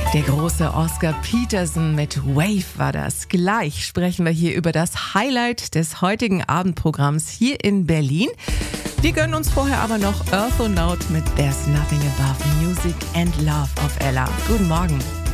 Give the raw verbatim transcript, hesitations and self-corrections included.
Der große Oscar Peterson mit Wave war das. Gleich sprechen wir hier über das Highlight des heutigen Abendprogramms hier in Berlin. Wir gönnen uns vorher aber noch Earth and Out mit There's Nothing Above Music and Love auf Ella. Guten Morgen.